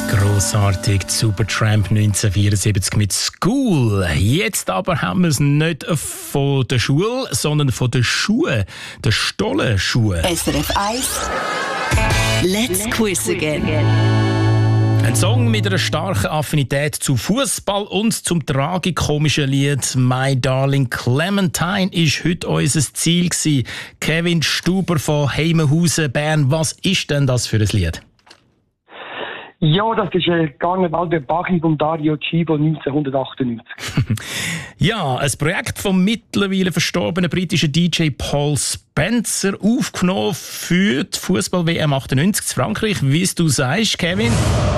Grossartig, Supertramp 1974 mit School. Jetzt aber haben wir es nicht von der Schule, sondern von den Schuhen, den Stollenschuhen. SRF 1 Let's Quiz Again. Ein Song mit einer starken Affinität zu Fußball und zum tragikomischen Lied «My Darling Clementine» ist heute unser Ziel gewesen. Kevin Stuber von Heimenhausen, Bern. Was ist denn das für ein Lied? Ja, das ist ein Karneval der Bacchi von Dario Cibo 1998. Ja, ein Projekt vom mittlerweile verstorbenen britischen DJ Paul Spencer, aufgenommen für die Fußball-WM 98 in Frankreich, wie du sagst, Kevin.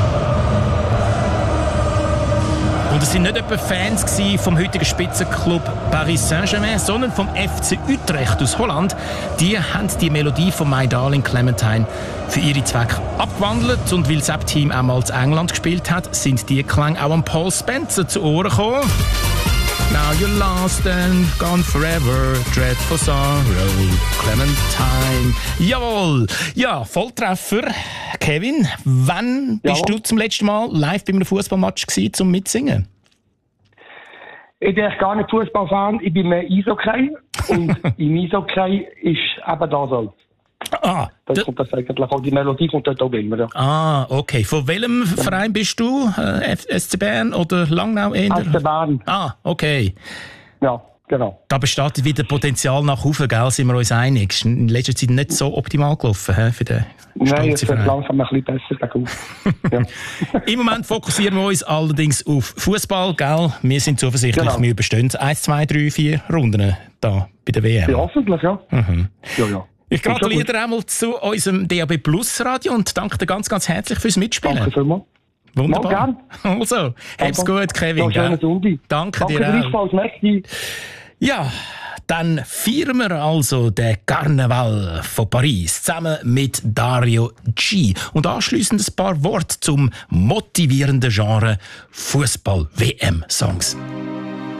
Und es waren nicht etwa Fans vom heutigen Spitzenklub Paris Saint-Germain, sondern vom FC Utrecht aus Holland. Die haben die Melodie von «My Darling Clementine» für ihre Zwecke abgewandelt. Und weil das Team auch mal in England gespielt hat, sind die Klänge auch an Paul Spencer zu Ohren gekommen. Now you're lost and gone forever, dreadful sorrow, Clementine. Jawohl! Ja, Volltreffer. Kevin, wann bist du zum letzten Mal live bei einem Fußballmatch gewesen, zum Mitsingen? Ich bin gar nicht Fußballfan, ich bin mehr Eishockey. Und im Eishockey ist eben das so. Das kommt das eigentlich auch, die Melodie kommt dort auch immer. Ja. Okay. Von welchem Verein bist du? SC Bern oder Langnau? SC Bern. Okay. Ja, genau. Da besteht wieder Potenzial nach oben, gell? Sind wir uns einig? Ist in letzter Zeit nicht so optimal gelaufen für den Nein, es wird langsam ein bisschen besser bergauf. Ja. Im Moment fokussieren wir uns allerdings auf Fußball, gell? Wir sind zuversichtlich, wir überstehen 1, 2, 3, 4 Runden da bei der WM. Ja, hoffentlich, ja. Mhm. Ja. Ich gratuliere dir einmal zu unserem DAB Plus Radio und danke dir ganz, ganz herzlich fürs Mitspielen. Danke vielmals. Wunderbar. Also, hab's gut, Kevin. Ja, schöne Sonntag. Danke dir auch. Merci. Ja, dann feiern wir also den Karneval von Paris zusammen mit Dario G. Und anschliessend ein paar Worte zum motivierenden Genre Fußball-WM-Songs.